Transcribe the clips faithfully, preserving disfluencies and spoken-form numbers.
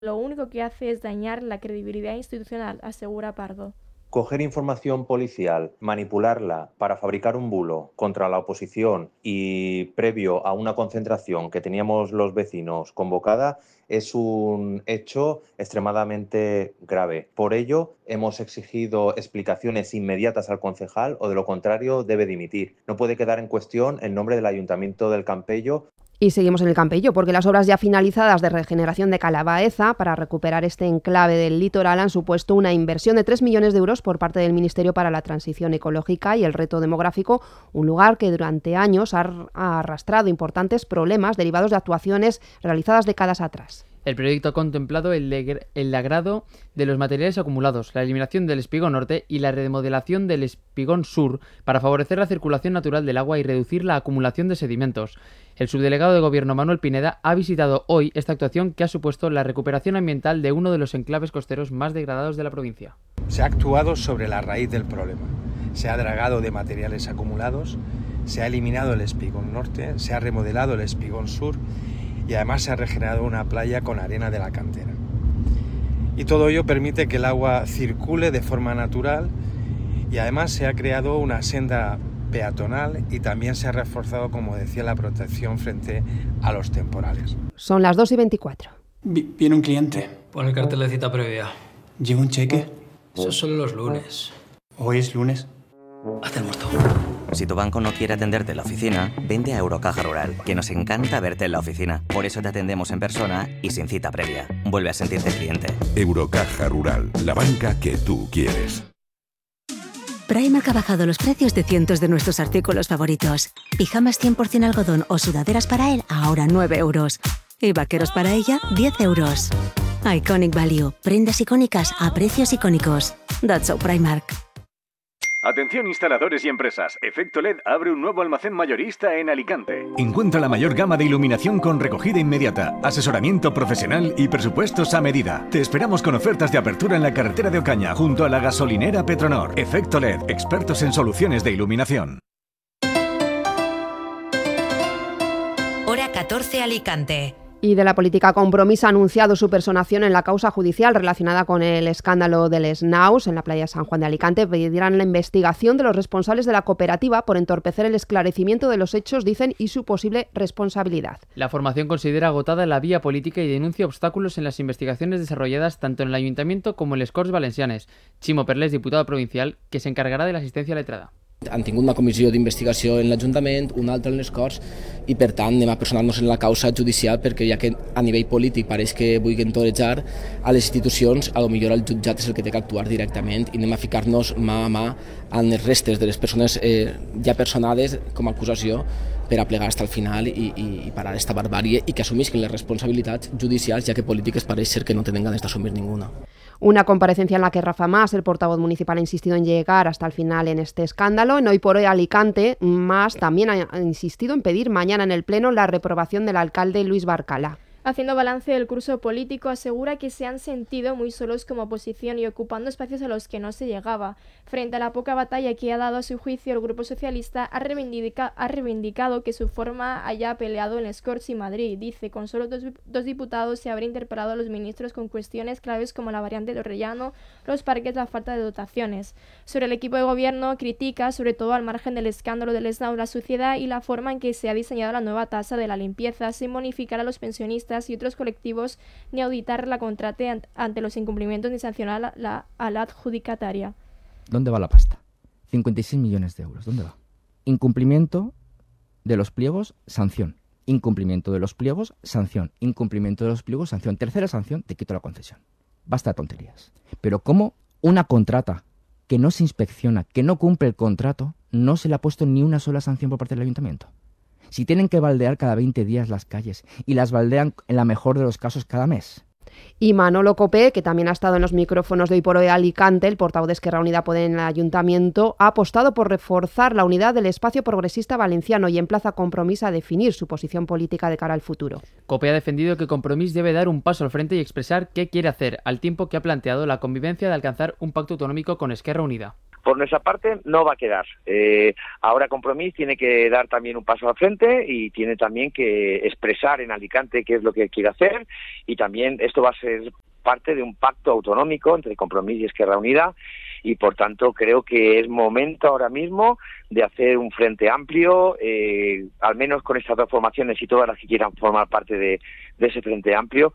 lo único que hace es dañar la credibilidad institucional, asegura Pardo. Coger información policial, manipularla para fabricar un bulo contra la oposición y previo a una concentración que teníamos los vecinos convocada es un hecho extremadamente grave. Por ello, hemos exigido explicaciones inmediatas al concejal o de lo contrario debe dimitir. No puede quedar en cuestión el nombre del Ayuntamiento del Campello. Y seguimos en el Campello, porque las obras ya finalizadas de regeneración de Calabaeza para recuperar este enclave del litoral han supuesto una inversión de tres millones de euros por parte del Ministerio para la Transición Ecológica y el Reto Demográfico, un lugar que durante años ha arrastrado importantes problemas derivados de actuaciones realizadas décadas atrás. El proyecto ha contemplado el, el lagrado de los materiales acumulados, la eliminación del espigón norte y la remodelación del espigón sur para favorecer la circulación natural del agua y reducir la acumulación de sedimentos. El subdelegado de Gobierno Manuel Pineda ha visitado hoy esta actuación que ha supuesto la recuperación ambiental de uno de los enclaves costeros más degradados de la provincia. Se ha actuado sobre la raíz del problema. Se ha dragado de materiales acumulados, se ha eliminado el espigón norte, se ha remodelado el espigón sur y además se ha regenerado una playa con arena de la cantera. Y todo ello permite que el agua circule de forma natural y además se ha creado una senda peatonal y también se ha reforzado, como decía, la protección frente a los temporales. Son las dos y veinticuatro. Viene un cliente. Pon el cartel de cita previa. ¿Lleva un cheque? Eso solo los lunes. ¿Hoy es lunes? Haz el muerto. Si tu banco no quiere atenderte en la oficina, vente a Eurocaja Rural, que nos encanta verte en la oficina. Por eso te atendemos en persona y sin cita previa. Vuelve a sentirte cliente. Eurocaja Rural, la banca que tú quieres. Primark ha bajado los precios de cientos de nuestros artículos favoritos. Pijamas cien por ciento algodón o sudaderas para él, ahora nueve euros. Y vaqueros para ella, diez euros. Iconic Value. Prendas icónicas a precios icónicos. That's so Primark. Atención instaladores y empresas, Efecto L E D abre un nuevo almacén mayorista en Alicante. Encuentra la mayor gama de iluminación con recogida inmediata, asesoramiento profesional y presupuestos a medida. Te esperamos con ofertas de apertura en la carretera de Ocaña, junto a la gasolinera Petronor. Efecto L E D, expertos en soluciones de iluminación. Hora catorce Alicante. Y de la política, Compromís ha anunciado su personación en la causa judicial relacionada con el escándalo del Snaus en la playa San Juan de Alicante. Pedirán la investigación de los responsables de la cooperativa por entorpecer el esclarecimiento de los hechos, dicen, y su posible responsabilidad. La formación considera agotada la vía política y denuncia obstáculos en las investigaciones desarrolladas tanto en el Ayuntamiento como en les Corts Valencianes. Chimo Perlés, diputado provincial, que se encargará de la asistencia letrada. Han tingut una comissió d'investigació en l'Ajuntament, una altra en les Corts, i per tant anem a personar-nos en la causa judicial perquè ja que a nivell polític pareix que vulguin torejar a les institucions, a lo millor el jutjat és el que té que actuar directament i anem a ficar-nos mà a mà en les restes de les persones eh, ja personades com a acusació per a plegar fins al final i, i, i parar esta barbàrie i que assumisquen les responsabilitats judicials, ja que polítiques pareix ser que no tenen ganes d'assumir ninguna. Una comparecencia en la que Rafa Mas, el portavoz municipal, ha insistido en llegar hasta el final en este escándalo. En Hoy por Hoy Alicante, Mas también ha insistido en pedir mañana en el Pleno la reprobación del alcalde Luis Barcala. Haciendo balance del curso político, asegura que se han sentido muy solos como oposición y ocupando espacios a los que no se llegaba. Frente a la poca batalla que ha dado a su juicio, el Grupo Socialista ha, reivindica, ha reivindicado que su forma haya peleado en les Corts y Madrid. Dice, con solo dos, dos diputados se habría interpelado a los ministros con cuestiones claves como la variante de Orellano, los parques, la falta de dotaciones. Sobre el equipo de gobierno, critica, sobre todo al margen del escándalo del Snaus, la suciedad y la forma en que se ha diseñado la nueva tasa de la limpieza, sin bonificar a los pensionistas y otros colectivos, ni auditar la contrate ante los incumplimientos ni sancionar a la, a la adjudicataria. ¿Dónde va la pasta? cincuenta y seis millones de euros. ¿Dónde va? Incumplimiento de los pliegos, sanción. Incumplimiento de los pliegos, sanción. Incumplimiento de los pliegos, sanción. Tercera sanción, te quito la concesión. Basta de tonterías. Pero ¿cómo una contrata que no se inspecciona, que no cumple el contrato, no se le ha puesto ni una sola sanción por parte del ayuntamiento? Si tienen que baldear cada veinte días las calles y las baldean en la mejor de los casos cada mes. Y Manolo Copé, que también ha estado en los micrófonos de Hoy por Hoy Alicante, el portavoz de Esquerra Unida Podem en el Ayuntamiento, ha apostado por reforzar la unidad del espacio progresista valenciano y emplaza Compromís a definir su posición política de cara al futuro. Copé ha defendido que Compromís debe dar un paso al frente y expresar qué quiere hacer, al tiempo que ha planteado la convivencia de alcanzar un pacto autonómico con Esquerra Unida. por nuestra parte no va a quedar. Eh, ahora Compromís tiene que dar también un paso al frente y tiene también que expresar en Alicante qué es lo que quiere hacer, y también esto va a ser parte de un pacto autonómico entre Compromís y Esquerra Unida, y por tanto creo que es momento ahora mismo de hacer un frente amplio, eh, al menos con estas dos formaciones y todas las que quieran formar parte de, de ese frente amplio.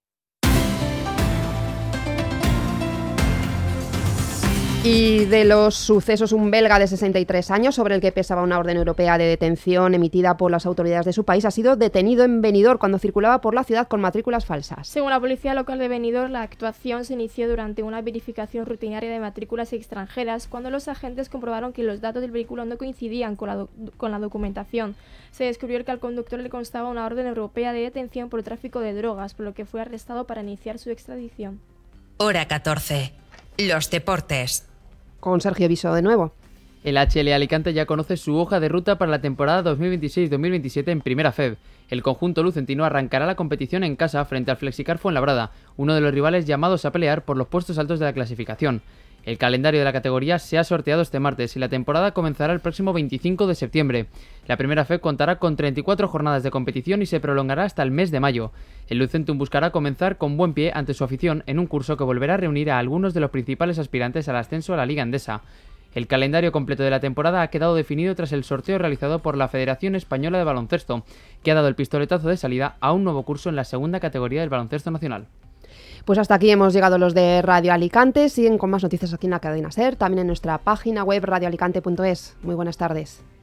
Y de los sucesos, un belga de sesenta y tres años, sobre el que pesaba una orden europea de detención emitida por las autoridades de su país, ha sido detenido en Benidorm cuando circulaba por la ciudad con matrículas falsas. Según la policía local de Benidorm, la actuación se inició durante una verificación rutinaria de matrículas extranjeras, cuando los agentes comprobaron que los datos del vehículo no coincidían con la, do- con la documentación. Se descubrió que al conductor le constaba una orden europea de detención por tráfico de drogas, por lo que fue arrestado para iniciar su extradición. Hora catorce. Los deportes. Con Sergio Viso de nuevo. El H L Alicante ya conoce su hoja de ruta para la temporada dos mil veintiséis dos mil veintisiete en Primera F E B. El conjunto lucentino arrancará la competición en casa frente al Flexicar Fuenlabrada, uno de los rivales llamados a pelear por los puestos altos de la clasificación. El calendario de la categoría se ha sorteado este martes y la temporada comenzará el próximo veinticinco de septiembre. La Primera F E B contará con treinta y cuatro jornadas de competición y se prolongará hasta el mes de mayo. El Lucentum buscará comenzar con buen pie ante su afición en un curso que volverá a reunir a algunos de los principales aspirantes al ascenso a la Liga Endesa. El calendario completo de la temporada ha quedado definido tras el sorteo realizado por la Federación Española de Baloncesto, que ha dado el pistoletazo de salida a un nuevo curso en la segunda categoría del baloncesto nacional. Pues hasta aquí hemos llegado los de Radio Alicante. Siguen con más noticias aquí en la cadena SER, también en nuestra página web radio alicante punto es. Muy buenas tardes.